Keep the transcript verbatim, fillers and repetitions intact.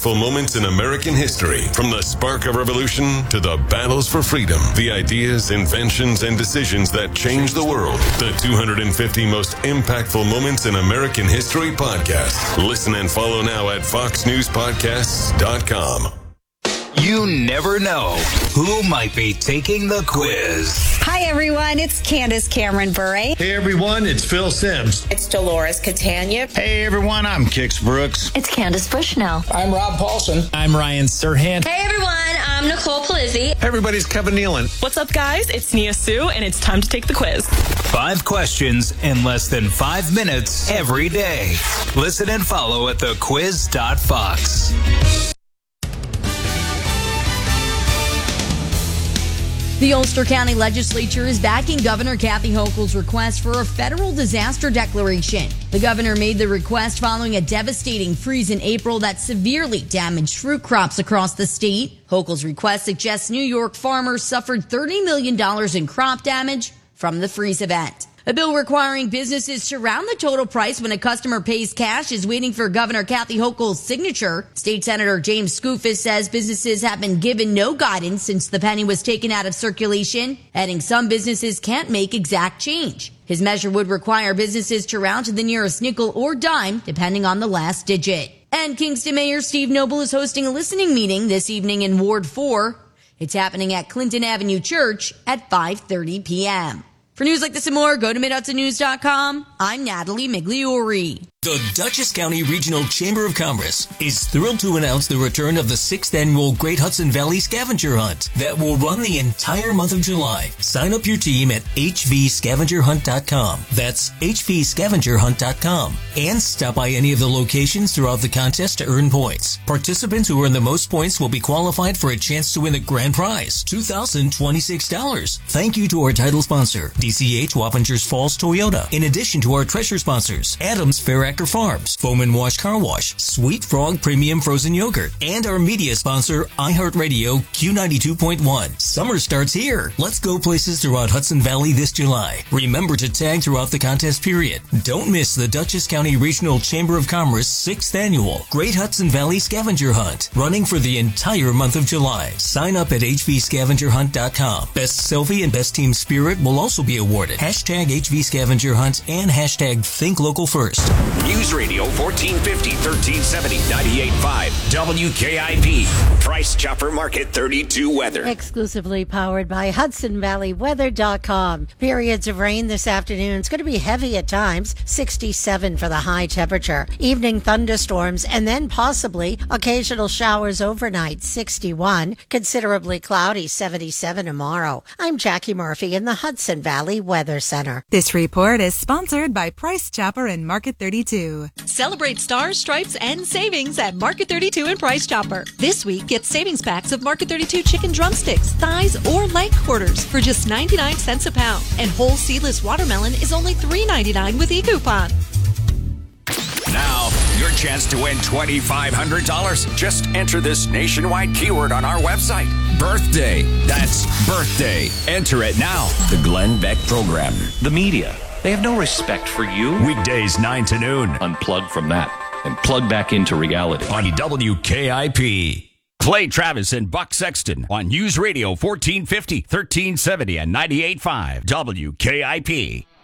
impactful moments in American history. From the spark of revolution to the battles for freedom, the ideas, inventions, and decisions that changed the world. The two hundred fifty most impactful moments in American history podcast. Listen and follow now at fox news podcasts dot com. You never know who might be taking the quiz. Hi, everyone. It's Candace Cameron Bure. Hey, everyone. It's Phil Sims. It's Dolores Catania. Hey, everyone. I'm Kix Brooks. It's Candace Bushnell. I'm Rob Paulson. I'm Ryan Serhant. Hey, everyone. I'm Nicole Palizzi. Hey, everybody's Kevin Nealon. What's up, guys? It's Nia Sue, and it's time to take the quiz. Five questions in less than five minutes every day. Listen and follow at the quiz dot fox. The Ulster County Legislature is backing Governor Kathy Hochul's request for a federal disaster declaration. The governor made the request following a devastating freeze in April that severely damaged fruit crops across the state. Hochul's request suggests New York farmers suffered thirty million dollars in crop damage from the freeze event. A bill requiring businesses to round the total price when a customer pays cash is waiting for Governor Kathy Hochul's signature. State Senator James Skoufis says businesses have been given no guidance since the penny was taken out of circulation, adding some businesses can't make exact change. His measure would require businesses to round to the nearest nickel or dime, depending on the last digit. And Kingston Mayor Steve Noble is hosting a listening meeting this evening in Ward four. It's happening at Clinton Avenue Church at five thirty p.m. For news like this and more, go to mid hudson news dot com. I'm Natalie Migliori. The Dutchess County Regional Chamber of Commerce is thrilled to announce the return of the sixth annual Great Hudson Valley Scavenger Hunt that will run the entire month of July. Sign up your team at h v scavenger hunt dot com. That's h v scavenger hunt dot com. And stop by any of the locations throughout the contest to earn points. Participants who earn the most points will be qualified for a chance to win the grand prize, two thousand twenty-six dollars. Thank you to our title sponsor, D C H Wappingers Falls Toyota. In addition to our treasure sponsors, Adams Fair Farms, Foam and Wash Car Wash, Sweet Frog Premium Frozen Yogurt, and our media sponsor, iHeartRadio Q ninety-two point one. Summer starts here. Let's go places throughout Hudson Valley this July. Remember to tag throughout the contest period. Don't miss the Dutchess County Regional Chamber of Commerce sixth Annual Great Hudson Valley Scavenger Hunt, running for the entire month of July. Sign up at h v scavenger hunt dot com. Best Selfie and Best Team Spirit will also be awarded. Hashtag H V Scavenger Hunt and hashtag Think Local First. News Radio fourteen fifty, thirteen seventy, ninety-eight point five, W K I P. Price Chopper Market thirty-two weather. Exclusively powered by Hudson Valley Weather dot com. Periods of rain this afternoon. It's going to be heavy at times, sixty-seven for the high temperature. Evening thunderstorms and then possibly occasional showers overnight, sixty-one. Considerably cloudy, seventy-seven tomorrow. I'm Jackie Murphy in the Hudson Valley Weather Center. This report is sponsored by Price Chopper and Market thirty-two. Celebrate stars, stripes, and savings at Market thirty-two and Price Chopper. This week, get savings packs of Market thirty-two chicken drumsticks, thighs, or leg quarters for just ninety-nine cents a pound. And whole seedless watermelon is only three ninety-nine with e-coupon. Now, your chance to win twenty-five hundred dollars. Just enter this nationwide keyword on our website. Birthday. That's birthday. Enter it now. The Glenn Beck Program. The media. They have no respect for you. Weekdays nine to noon. Unplug from that and plug back into reality. On W K I P. Play Travis and Buck Sexton on News Radio fourteen fifty, thirteen seventy, and ninety-eight point five W K I P.